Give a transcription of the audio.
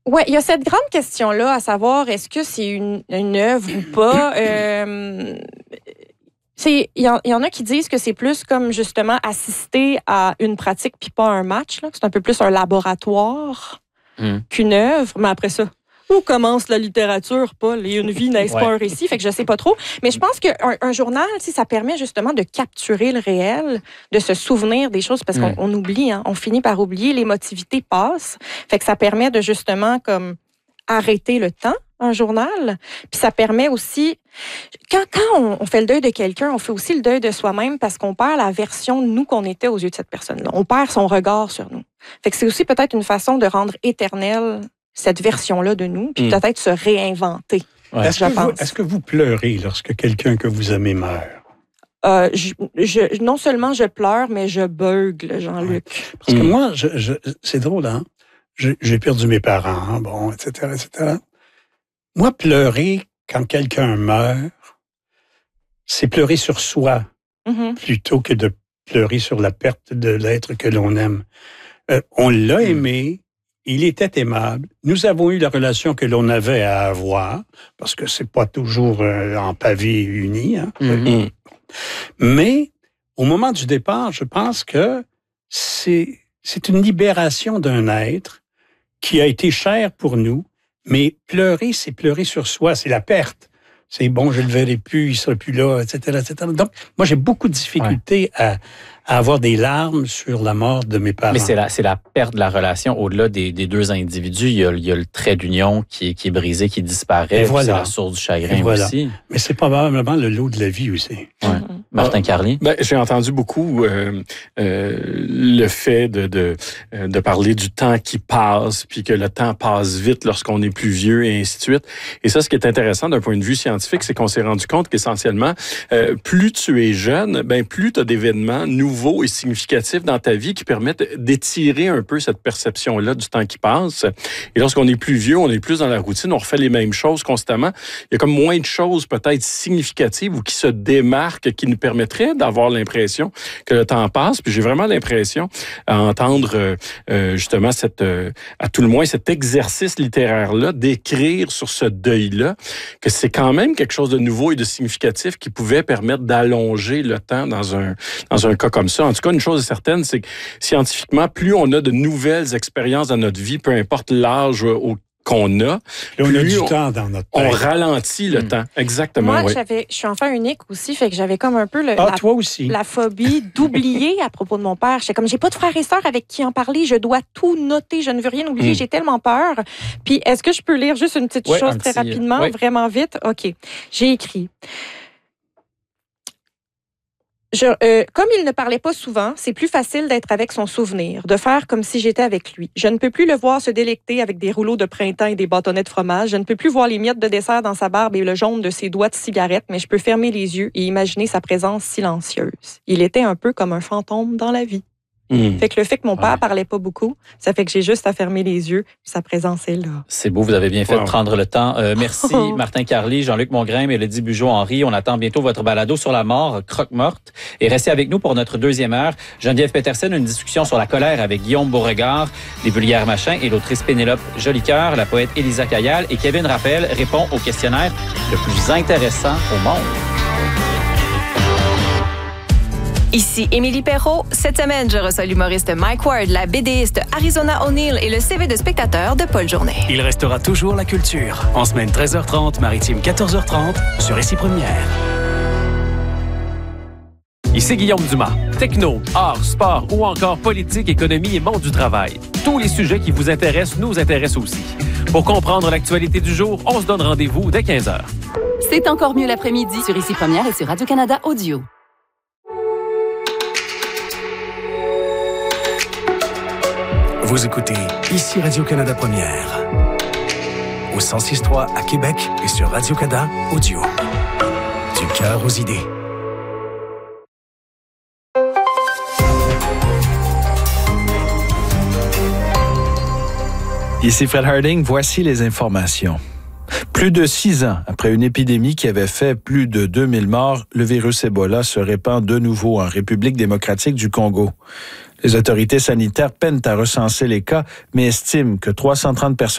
Oui, il y a cette grande question-là, à savoir, est-ce que c'est une œuvre ou pas? Il y en a qui disent que c'est plus comme, justement, assister à une pratique puis pas un match, là. C'est un peu plus un laboratoire qu'une œuvre. Mais après ça, où commence la littérature, Paul? Et une vie n'est-ce pas un récit? Fait que je sais pas trop. Mais je pense qu'un journal, ça permet justement de capturer le réel, de se souvenir des choses, parce qu'on oublie, hein, on finit par oublier, l'émotivité passe. Fait que ça permet de justement comme arrêter le temps, un journal. Puis ça permet aussi, quand on fait le deuil de quelqu'un, on fait aussi le deuil de soi-même parce qu'on perd la version de nous qu'on était aux yeux de cette personne-là. On perd son regard sur nous. Fait que c'est aussi peut-être une façon de rendre éternelle cette version-là de nous, puis peut-être se réinventer. Ouais. Est-ce que vous pleurez lorsque quelqu'un que vous aimez meurt? Non seulement je pleure, mais je beugle, Jean-Luc. Ouais. Parce que moi, c'est drôle, hein? J'ai perdu mes parents, bon, etc., etc. Moi, pleurer quand quelqu'un meurt, c'est pleurer sur soi, plutôt que de pleurer sur la perte de l'être que l'on aime. On l'a aimé, il était aimable. Nous avons eu la relation que l'on avait à avoir, parce que c'est pas toujours en pavé uni. Hein? Mais au moment du départ, je pense que c'est une libération d'un être qui a été cher pour nous, mais pleurer, c'est pleurer sur soi, c'est la perte. C'est bon, je le verrai plus, il sera plus là, etc., etc. Donc, moi, j'ai beaucoup de difficultés à avoir des larmes sur la mort de mes parents. Mais c'est la perte de la relation au-delà des deux individus. Il y a le trait d'union qui est brisé, qui disparaît. Voilà. C'est la source du chagrin aussi. Mais c'est probablement le lot de la vie aussi. Ouais. Martin Carly? J'ai entendu beaucoup le fait de parler du temps qui passe, puis que le temps passe vite lorsqu'on est plus vieux et ainsi de suite. Et ça, ce qui est intéressant d'un point de vue scientifique, c'est qu'on s'est rendu compte qu'essentiellement, plus tu es jeune, plus tu as d'événements nouveaux et significatifs dans ta vie qui permettent d'étirer un peu cette perception-là du temps qui passe. Et lorsqu'on est plus vieux, on est plus dans la routine, on refait les mêmes choses constamment. Il y a comme moins de choses peut-être significatives ou qui se démarquent, qui nous permettraient d'avoir l'impression que le temps passe. Puis j'ai vraiment l'impression à entendre justement à tout le moins cet exercice littéraire-là, d'écrire sur ce deuil-là, que c'est quand même quelque chose de nouveau et de significatif qui pouvait permettre d'allonger le temps dans un cas comme ça. En tout cas, une chose est certaine, c'est que scientifiquement, plus on a de nouvelles expériences dans notre vie, peu importe l'âge qu'on a, on a du temps dans notre tête. On ralentit le temps. Exactement. Moi, je suis enfant unique aussi, fait que j'avais comme un peu toi aussi. La phobie d'oublier à propos de mon père. J'étais comme, j'ai pas de frères et sœurs avec qui en parler, je dois tout noter, je ne veux rien oublier, j'ai tellement peur. Puis, est-ce que je peux lire juste une petite chose très rapidement, vraiment vite? OK. J'ai écrit... comme il ne parlait pas souvent, c'est plus facile d'être avec son souvenir, de faire comme si j'étais avec lui. Je ne peux plus le voir se délecter avec des rouleaux de printemps et des bâtonnets de fromage. Je ne peux plus voir les miettes de dessert dans sa barbe et le jaune de ses doigts de cigarette, mais je peux fermer les yeux et imaginer sa présence silencieuse. Il était un peu comme un fantôme dans la vie. Fait que le fait que mon père parlait pas beaucoup, ça fait que j'ai juste à fermer les yeux, sa présence est là. C'est beau, vous avez bien fait de prendre le temps. Merci Martin Carly, Jean-Luc Mongrain, Mélodie Bugeaud-Henry. On attend bientôt votre balado sur la mort, Croque-morte. Et restez avec nous pour notre deuxième heure. Geneviève Petersen, une discussion sur la colère avec Guillaume Beauregard, les vulgaires machins et l'autrice Pénélope Jolicoeur, la poète Élisa Caillal et Kevin Raphaël répond au questionnaire le plus intéressant au monde. Ici Émilie Perrault. Cette semaine, je reçois l'humoriste Mike Ward, la BDiste Arizona O'Neill et le CV de spectateur de Paul Journet. Il restera toujours la culture. En semaine 13h30, maritime 14h30, sur Ici Première. Ici Guillaume Dumas. Techno, art, sport ou encore politique, économie et monde du travail. Tous les sujets qui vous intéressent nous intéressent aussi. Pour comprendre l'actualité du jour, on se donne rendez-vous dès 15h. C'est encore mieux l'après-midi sur Ici Première et sur Radio-Canada Audio. Vous écoutez Ici Radio-Canada Première. Au 106.3 à Québec et sur Radio-Canada Audio. Du cœur aux idées. Ici Fred Harding, voici les informations. Plus de 6 ans après une épidémie qui avait fait plus de 2000 morts, le virus Ebola se répand de nouveau en République démocratique du Congo. Les autorités sanitaires peinent à recenser les cas, mais estiment que 330 personnes